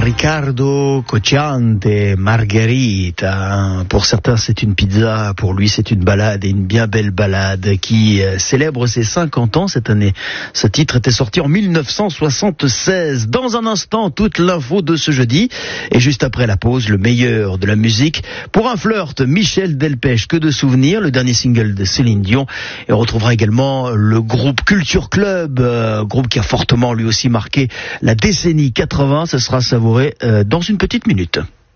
Riccardo Cocciante, Margherita. Pour certains, c'est une pizza. Pour lui, c'est une balade, et une bien belle balade qui célèbre ses 50 ans cette année. Ce titre était sorti en 1976. Dans un instant, toute l'info de ce jeudi. Et juste après la pause, le meilleur de la musique. Pour un flirt, Michel Delpech, Que de souvenirs, le dernier single de Céline Dion. Et on retrouvera également le groupe Culture Club, groupe qui a fortement lui aussi marqué la décennie 80. Ce sera savouré dans une petite minute.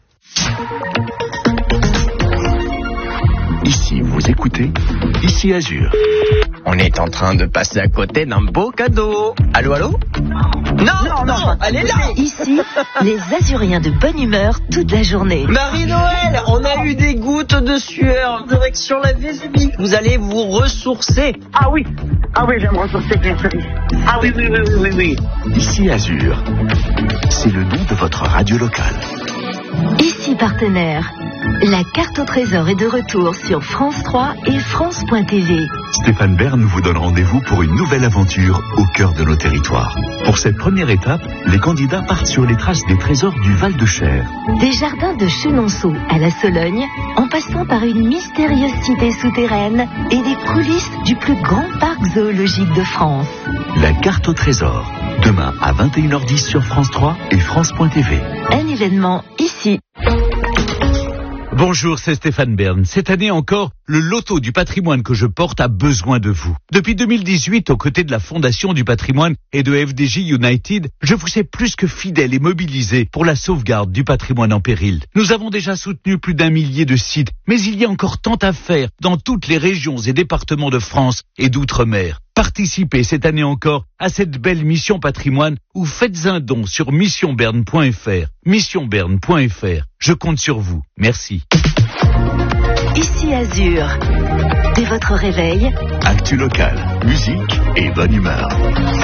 Ici, vous écoutez, ici Azur. On est en train de passer à côté d'un beau cadeau. Allô, allô ? Non, elle est là. Ici, les Azuriens de bonne humeur toute la journée. Marie-Noël, on a eu des gouttes de sueur, direction la Vésubie. Vous allez vous ressourcer. Ah oui, je vais me ressourcer, bien sûr. Ah oui. Ici Azur, c'est le nom de votre radio locale. Ici partenaire, la carte au trésor est de retour sur France 3 et France.tv. Stéphane Bern vous donne rendez-vous pour une nouvelle aventure au cœur de nos territoires. Pour cette première étape, les candidats partent sur les traces des trésors du Val-de-Cher. Des jardins de Chenonceau à la Sologne, en passant par une mystérieuse cité souterraine et les coulisses du plus grand parc zoologique de France. La carte au trésor, demain à 21h10 sur France 3 et France.tv. Un événement ici. Bonjour, c'est Stéphane Bern. Cette année encore, le loto du patrimoine que je porte a besoin de vous. Depuis 2018, aux côtés de la Fondation du patrimoine et de FDJ United, je vous sais plus que fidèle et mobilisé pour la sauvegarde du patrimoine en péril. Nous avons déjà soutenu plus d'1 millier de sites, mais il y a encore tant à faire dans toutes les régions et départements de France et d'outre-mer. Participez cette année encore à cette belle mission patrimoine ou faites un don sur missionberne.fr. Missionberne.fr. Je compte sur vous. Merci. Ici Azur. Dès votre réveil, Actu local, musique et bonne humeur.